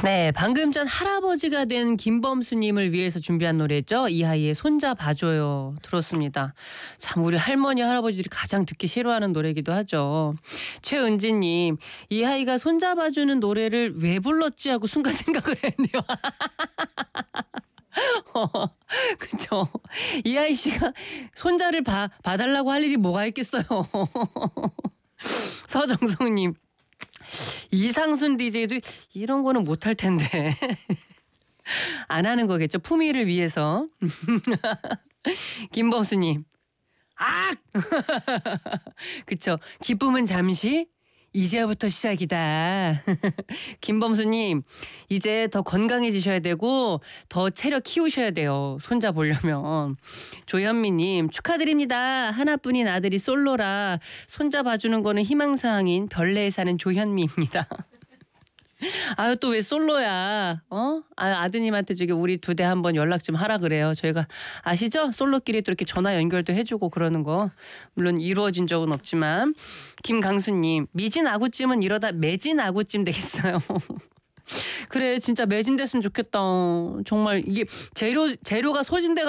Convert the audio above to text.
네, 방금 전 할아버지가 된 김범수님을 위해서 준비한 노래죠. 이하이의 손자 봐줘요 들었습니다. 참 우리 할머니 할아버지들이 가장 듣기 싫어하는 노래이기도 하죠. 최은지님, 이하이가 손자 봐주는 노래를 왜 불렀지 하고 순간 생각을 했네요. 그쵸. 이하이 씨가 손자를 봐달라고 할 일이 뭐가 있겠어요. 서정성님, 이상순 DJ도 이런 거는 못할 텐데. 안 하는 거겠죠. 품위를 위해서. 김범수님. 악! 그쵸. 기쁨은 잠시, 이제부터 시작이다. 김범수님, 이제 더 건강해지셔야 되고 더 체력 키우셔야 돼요. 손자 보려면. 조현미님, 축하드립니다. 하나뿐인 아들이 솔로라 손자 봐주는 거는 희망사항인 별내에 사는 조현미입니다. 아유, 또 왜 솔로야? 아드님한테 저기 우리 2대 한번 연락 좀 하라 그래요. 저희가 아시죠? 솔로끼리 또 이렇게 전화 연결도 해주고 그러는 거. 물론 이루어진 적은 없지만. 김강수님, 미진 아구찜은 이러다 매진 아구찜 되겠어요. 그래, 진짜 매진 됐으면 좋겠다. 정말 이게 재료가 소진돼